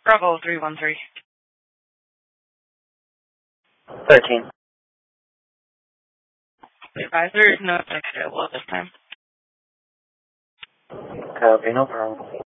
Bravo 313. 13. Advisor is no text available at this time. Copy, no problem.